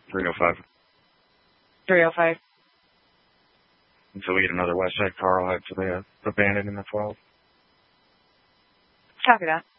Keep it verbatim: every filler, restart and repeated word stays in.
three oh five. three oh five. Until we get another West Side car, I'll head to the, the Bandit in the twelve. Copy that.